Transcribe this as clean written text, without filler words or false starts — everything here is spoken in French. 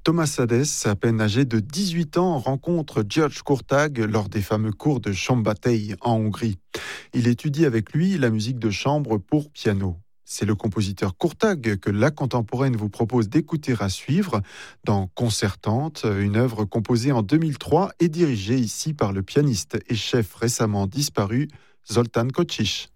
Thomas Hadès, à peine âgé de 18 ans, rencontre György Kurtág lors des fameux cours de Szombathely en Hongrie. Il étudie avec lui la musique de chambre pour piano. C'est le compositeur Kurtág que La Contemporaine vous propose d'écouter à suivre dans Concertante, une œuvre composée en 2003 et dirigée ici par le pianiste et chef récemment disparu Zoltán Kocsis.